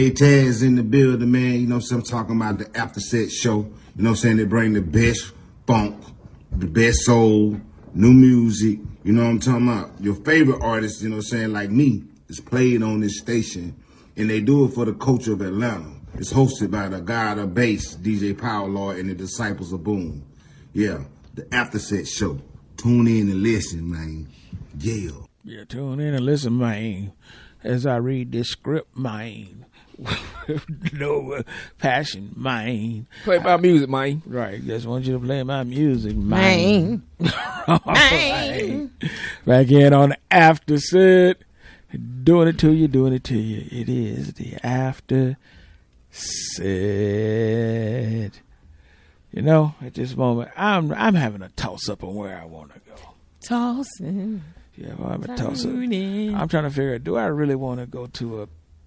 Hey, Taz in the building, man. You know what I'm talking about, the After Set show. You know what I'm saying? They bring the best funk, the best soul, new music. You know what I'm talking about? Your favorite artist, you know what I'm saying, like me, is played on this station. And they do it for the culture of Atlanta. It's hosted by the God of Bass, DJ Power Lord, and the Disciples of Boom. Yeah, the After Set show. Tune in and listen, man. Yeah. Yeah, tune in and listen, man, as I read this script, man. No passion, man. Play my music, man. Right, just want you to play my music, man. Man. Back in on the After Set. Doing it to you. It is the After Set. You know, at this moment, I'm having a toss-up on where I want to go. Tossing. Yeah, well, I'm a toss-up. I'm trying to figure out, do I really want to go to a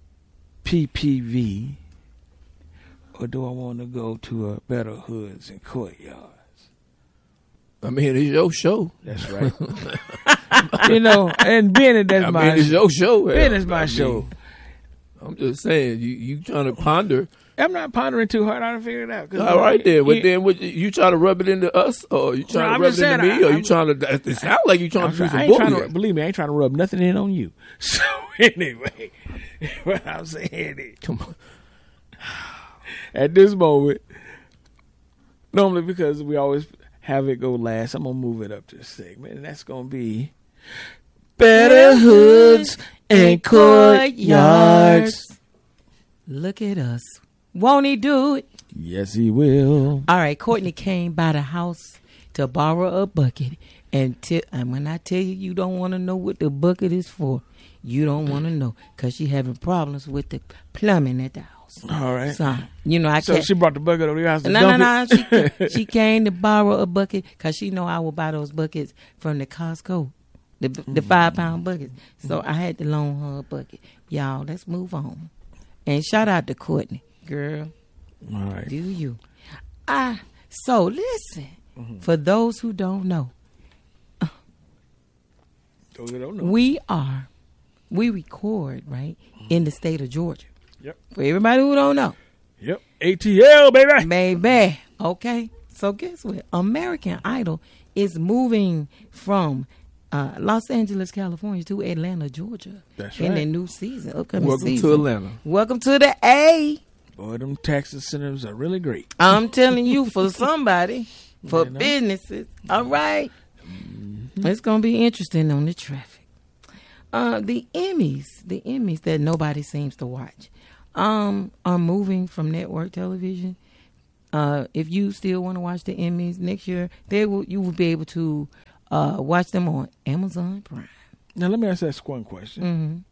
PPV, or do I want to go to a Better Hoods and Courtyards? I mean, it's your show. That's right. You know, and being it, that's my it's your show. Being it's my show. I'm just saying, you trying to ponder. I'm not pondering too hard. I done figured it out. All right, then. But then, you trying to rub it into us, or you trying to rub it into me, or you trying to? It sounds like you trying to do some bullshit. Believe me, I ain't trying to rub nothing in on you. So anyway, what I'm saying is, come on. At this moment, normally because we always have it go last, I'm gonna move it up to a segment, and that's gonna be Better Hoods and Courtyards. Look at us. Won't he do it? Yes, he will. All right, Courtney came by the house to borrow a bucket. And when I tell you don't want to know what the bucket is for, you don't want to know, because she having problems with the plumbing at the house. All right. So, you know, So she brought the bucket over your house to No. dump it? She came to borrow a bucket because she know I will buy those buckets from the Costco, the 5-pound buckets. So I had to loan her a bucket. Y'all, let's move on. And shout out to Courtney. Girl, all right. Do you? So listen, for those who don't know, we record, right, in the state of Georgia. Yep. For everybody who don't know. Yep. ATL, baby. Baby. Okay. So guess what? American Idol is moving from Los Angeles, California to Atlanta, Georgia. That's in right. the new season, upcoming Welcome season. to Atlanta. Welcome to the A. Boy, them tax incentives are really great. I'm telling you, for somebody, for businesses. All right. Mm-hmm. It's going to be interesting on the traffic. The Emmys that nobody seems to watch, are moving from network television. If you still want to watch the Emmys next year, you will be able to watch them on Amazon Prime. Now let me ask that one question,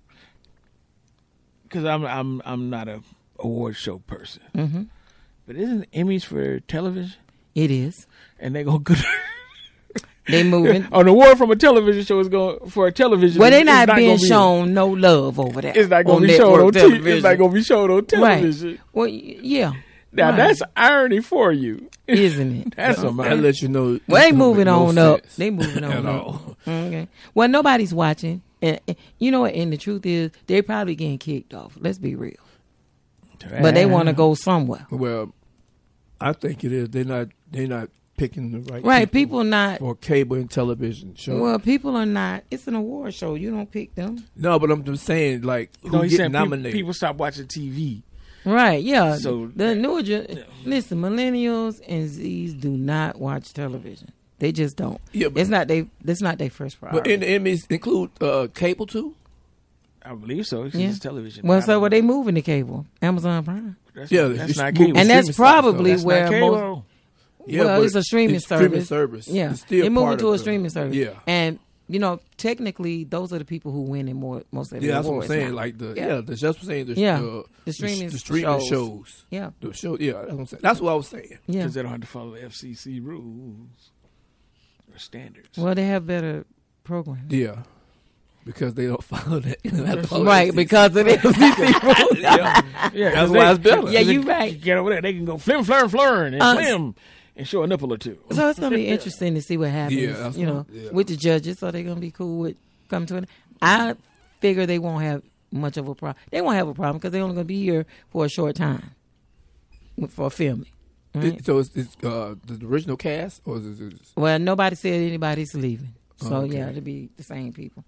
because I'm not a award show person, but isn't Emmys for television? It is, and they gonna they moving. An award from a television show is going for a television. Well, they're not being shown no love over there. It's not going to be shown on television. It's not going to be shown on television. Right. Well, yeah. Now that's irony for you, isn't it? That's that let you know. Well, they moving on up. They moving at on up. all. Okay. Well, nobody's watching, and you know what? And the truth is, they're probably getting kicked off. Let's be real. But they want to go somewhere. Well, I think it is. They're not picking the right people not for cable and television show. Well, people are not. It's an award show. You don't pick them. No, but I'm just saying, like, who get nominated? People stop watching TV. Right, yeah. So the listen, millennials and Z's do not watch television. They just don't. Yeah, it's not their first priority. But in the Emmys include cable too? I believe so. It's television. Well, so they moving to cable, Amazon Prime. That's not cable, and that's probably where most. Yeah, well, it's a streaming service. Yeah, it's still they're moving to a streaming service. Yeah, and you know, technically, those are the people who win in most of the that's awards. What I'm saying. Now. Like the that's what I'm saying. The streaming shows. Yeah, the show. Yeah, that's what I'm saying. That's what I was saying. Yeah, because they don't have to follow the FCC rules or standards. Well, they have better programs. Yeah. Because they don't follow that. Right, because of the FCC rules. Yeah, that's why it's better. Yeah, you're right. Get over there. They can go flim, flurn, flurn, and flim, and show a nipple or two. So it's going to be interesting to see what happens, with the judges. Are they going to be cool with coming to it? I figure they won't have much of a problem. They won't have a problem because they're only going to be here for a short time for filming. Right? So it's the original cast, or is it? Well, nobody said anybody's leaving. So okay. yeah, it'll be the same people.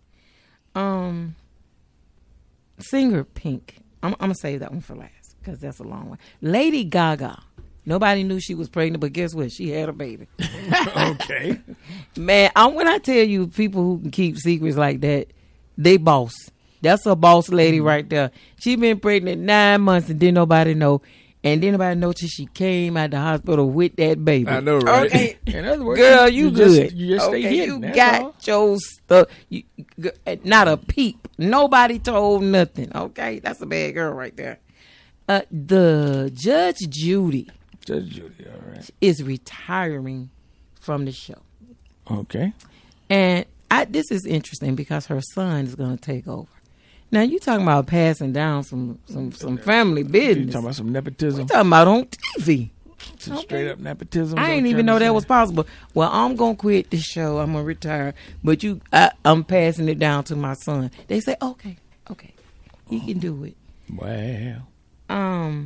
Singer Pink. I'm gonna save that one for last because that's a long one. Lady Gaga. Nobody knew she was pregnant, but guess what? She had a baby. Okay. Man, when I tell you people who can keep secrets like that, they boss. That's a boss lady right there. She been pregnant 9 months and didn't nobody know. And didn't nobody know till she came out the hospital with that baby. I know, right? Okay. In other words, Girl, you good. You just stay okay, hidden. you That's got all. your stuff. Not a peep. Nobody told nothing. Okay, that's a bad girl right there. The Judge Judy All right. is retiring from the show, Okay. and this is interesting because her son is going to take over. Now you talking about passing down some family You business. talking about some nepotism? We talking about on TV. Some straight up nepotism? I didn't even know that was possible. Well, I'm gonna quit the show. I'm gonna retire. But I'm passing it down to my son. They say, okay, he can do it. Wow.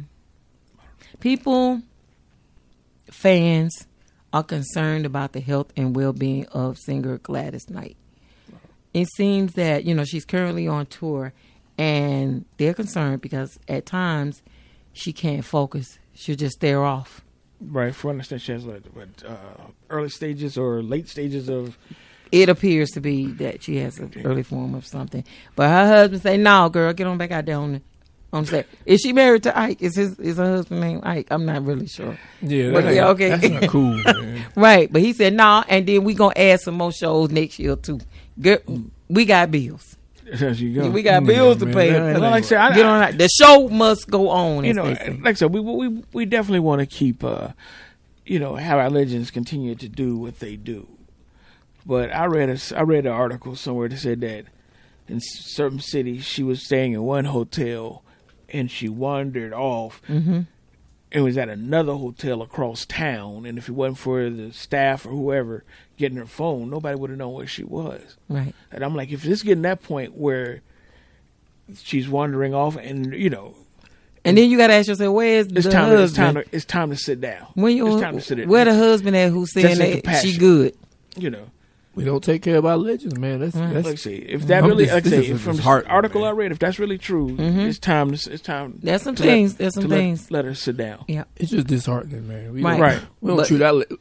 Fans are concerned about the health and well-being of singer Gladys Knight. It seems that she's currently on tour, and they're concerned because at times she can't focus. She'll just stare off. Right. For understand, she has early stages or late stages of. It appears to be that she has an early form of something. But her husband say, "No, girl, get on back out there on set." Is she married to Ike? Is her husband named Ike? I'm not really sure. Yeah, But yeah, okay. That's not cool, man. Right, but he said, "No," and then we gonna add some more shows next year too. Girl, we got bills. There you go. We got bills to man, pay. that- honey. that Well, like I said, Get on that. The show must go on. you as know, they say. like I said, we definitely want to keep, have our legends continue to do what they do. But I read an article somewhere that said that in certain cities she was staying in one hotel and she wandered off and was at another hotel across town. And if it wasn't for the staff or whoever getting her phone, nobody would have known where she was. Right. And I'm like, if it's getting that point where she's wandering off, and And then you got to ask yourself, where's the husband? it's time to sit down. When It's time to sit where the down. husband at who's saying Just like that compassion. she good? We don't take care of our legends, man. That's Let's see if that I'm really. just- Like I this say, is from the heart, article man. I read, if that's really true, it's time. It's time. There's some to things. Let, There's some to things. Let her sit down. Yeah. it's just disheartening, man. We Right. don't, Right. We don't But- treat our.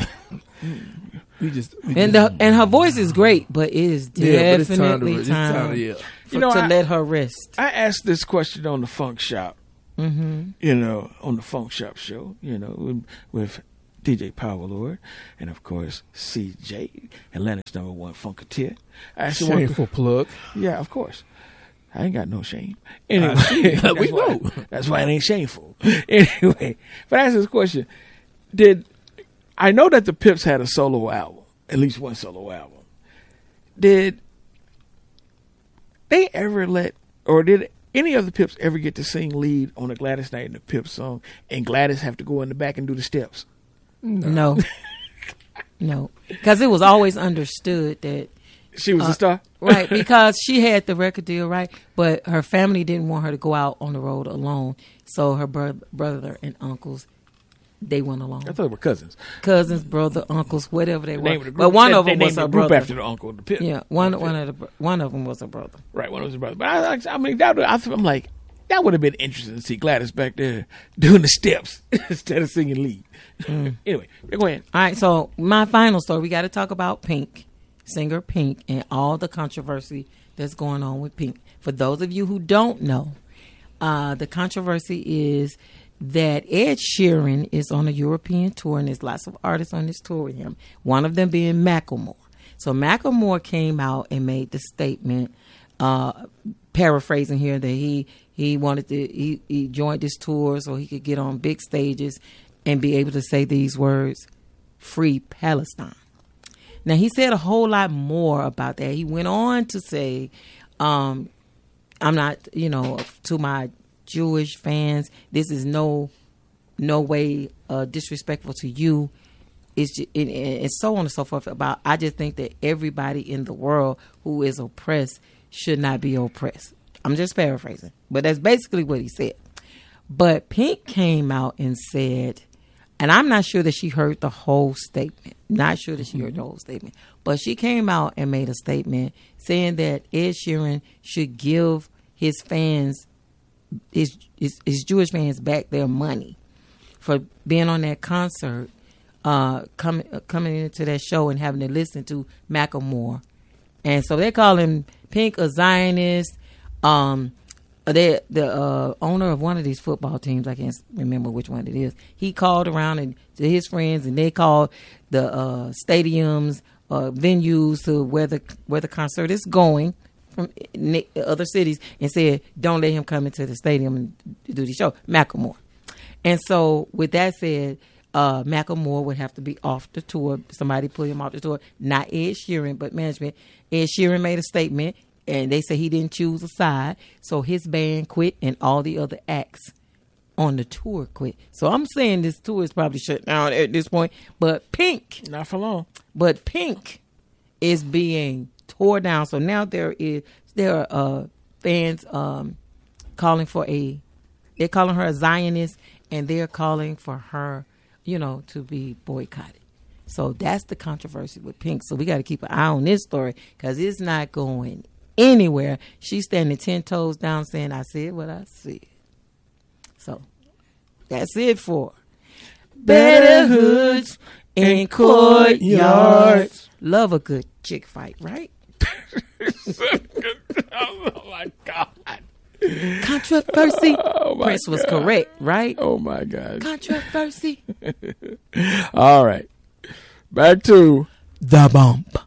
We just And her voice is great, but it is yeah, but it's definitely it's time to yeah. to let her rest. I asked this question on the Funk Shop. On the Funk Shop show. With DJ Power Lord, and of course CJ, Atlanta's #1 Funketeer. I asked him one- Shameful plug. Yeah, of course. I ain't got no shame. Anyway, We know. that's why it ain't shameful. Anyway, but I asked this question: I know that the Pips had a solo album, at least one solo album? Did they ever did any of the Pips ever get to sing lead on a Gladys Knight and the Pips song, and Gladys have to go in the back and do the steps? No. No. Because it was always understood that, She was a star, right, because she had the record deal, right, but her family didn't want her to go out on the road alone. So her brother and uncles, they went along. I thought they were cousins. Cousins, brother, uncles, whatever they The were. name of the group, But one of they them was named her the group brother. after the uncle of the Pips. Yeah, one of them was her brother. Right, one of his brothers. But I mean, I'm like, that would have been interesting to see Gladys back there doing the steps instead of singing lead. Anyway, go ahead. All right, so my final story, we got to talk about Pink, singer Pink, and all the controversy that's going on with Pink. For those of you who don't know, the controversy is that Ed Sheeran is on a European tour, and there's lots of artists on this tour with him, one of them being Macklemore. So Macklemore came out and made the statement, paraphrasing here, that he wanted to, he joined this tour so he could get on big stages and be able to say these words, "Free Palestine." Now, he said a whole lot more about that. He went on to say, I'm not, to my Jewish fans, this is no way disrespectful to you. It's so on and so forth. I just think that everybody in the world who is oppressed should not be oppressed. I'm just paraphrasing, but that's basically what he said. But Pink came out and said, and I'm not sure that she heard the whole statement. Not sure that she heard the whole statement. But she came out and made a statement saying that Ed Sheeran should give his fans, his Jewish fans, back their money for being on that concert, coming into that show and having to listen to Macklemore. And so they call him Pink a Zionist. The owner of one of these football teams, I can't remember which one it is, he called around and to his friends, and they called the stadiums, venues to where the concert is going from other cities, and said, don't let him come into the stadium and do the show. Macklemore. And so with that said, Macklemore would have to be off the tour. Somebody put him off the tour. Not Ed Sheeran, but management. Ed Sheeran made a statement, and they say he didn't choose a side. So his band quit, and all the other acts on the tour quit. So I'm saying this tour is probably shut down at this point. But Pink, not for long. But Pink is being tore down. So now there are fans calling for they're calling her a Zionist, and they're calling for her, to be boycotted. So that's the controversy with Pink. So we got to keep an eye on this story because it's not going anywhere. She's standing 10 toes down saying, I said what I said. So that's it for Better Hoods and Courtyards. Love a good chick fight, right? Oh my God. Controversy. Oh my Prince was God. Correct, right? Oh my God. Controversy. All right. Back to the bump.